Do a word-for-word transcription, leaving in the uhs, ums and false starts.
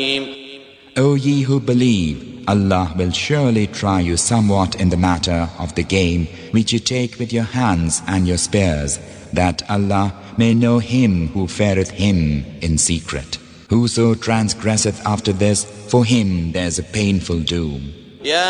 O ye who believe, Allah will surely try you somewhat in the matter of the game which you take with your hands and your spears, that Allah may know him who feareth him in secret. Whoso transgresseth after this, for him there is a painful doom.